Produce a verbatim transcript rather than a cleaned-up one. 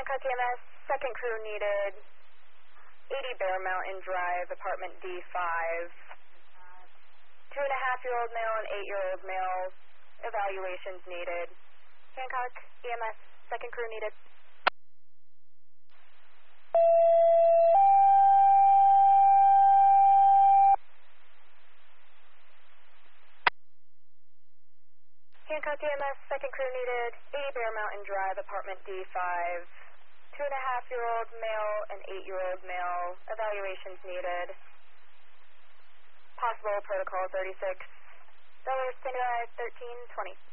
Hancock E M S, second crew needed, eighty Bear Mountain Drive, apartment D five. Two and a half year old male and eight year old male, evaluations needed. Hancock E M S, second crew needed. Hancock E M S, second crew needed, eighty Bear Mountain Drive, apartment D five. Two and a half year old male and eight year old male, evaluations needed. Possible protocol thirty-six. Dollar standby thirteen twenty.